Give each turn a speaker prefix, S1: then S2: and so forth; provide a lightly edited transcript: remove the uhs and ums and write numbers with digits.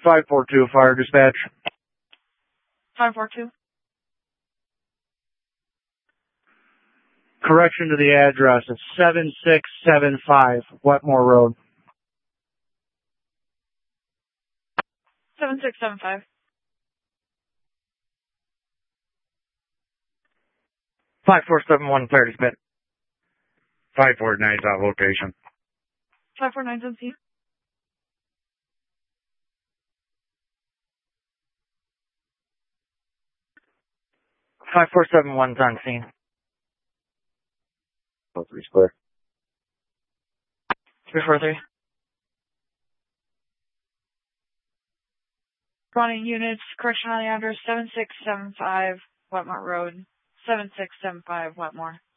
S1: 542 Fire Dispatch.
S2: 542.
S1: Correction to the address. It's 7675 Wetmore Road.
S2: 7675.
S1: 5471 Fire Dispatch. 549 is on location.
S2: 549's on scene.
S1: 5471's on scene. 3's clear.
S2: 343. Running units, correction on the address, 7675 Wetmore Road. 7675 Wetmore.